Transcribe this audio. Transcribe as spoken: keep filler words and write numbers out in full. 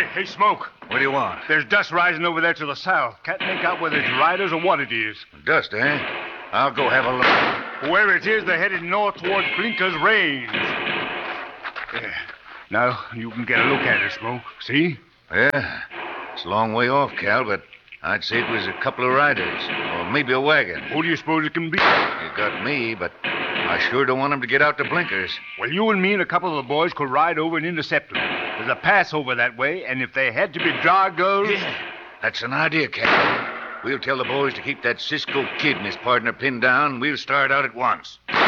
Hey, Smoke. What do you want? There's dust rising over there to the south. Can't make out whether it's riders or what it is. Dust, eh? I'll go have a look. Whoever it is, they're headed north toward Blinker's Range. There. Now, you can get a look at it, Smoke. See? Yeah. It's a long way off, Cal, but I'd say it was a couple of riders, or maybe a wagon. Who do you suppose it can be? You got me, but I sure don't want them to get out to Blinkers. Well, you and me and a couple of the boys could ride over and intercept them. There's a pass over that way, and if they had to be Dargos... Yeah, that's an idea, Cal. We'll tell the boys to keep that Cisco Kid and his partner pinned down, and we'll start out at once.